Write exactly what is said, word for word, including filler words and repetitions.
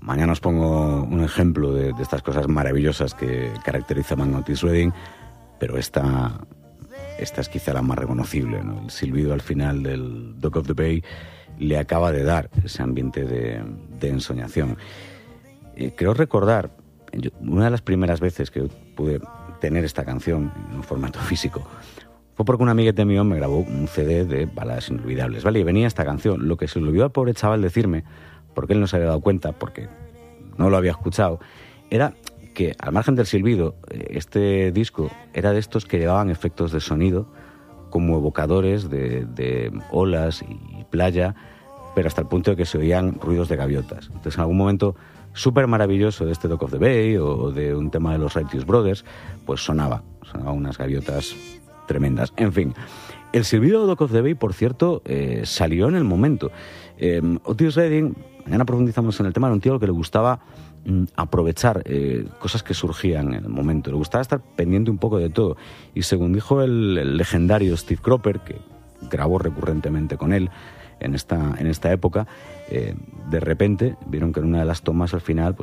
Mañana os pongo un ejemplo de, de estas cosas maravillosas que caracterizaban a Otis Redding, pero esta, esta es quizá la más reconocible, ¿no? El silbido al final del Dock of the Bay le acaba de dar ese ambiente de, de ensoñación. Eh, creo recordar, yo, una de las primeras veces que pude tener esta canción en un formato físico fue porque un amiguete mío me grabó un C D de baladas inolvidables, ¿vale? Y venía esta canción. Lo que se le olvidó al pobre chaval decirme, porque él no se había dado cuenta, porque no lo había escuchado, era que, al margen del silbido, este disco era de estos que llevaban efectos de sonido como evocadores de, de olas y playa, pero hasta el punto de que se oían ruidos de gaviotas. Entonces, en algún momento súper maravilloso de este Dock of the Bay o de un tema de los Righteous Brothers, pues sonaba, sonaba unas gaviotas tremendas. En fin, el silbido de Dock of the Bay, por cierto, eh, salió en el momento. Eh, Otis Redding, mañana profundizamos en el tema, era un tío al que le gustaba mm, aprovechar eh, cosas que surgían en el momento. Le gustaba estar pendiente un poco de todo. Y según dijo el, el legendario Steve Cropper, que grabó recurrentemente con él en esta, en esta época, eh, de repente vieron que en una de las tomas al final